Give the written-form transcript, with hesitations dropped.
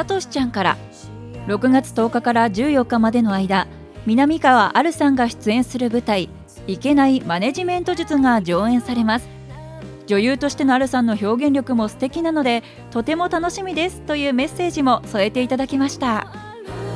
さとしちゃんから、6月10日から14日までの間、南川あるさんが出演する舞台いけないマネジメント術が上演されます。女優としてのあるさんの表現力も素敵なのでとても楽しみですというメッセージも添えていただきました。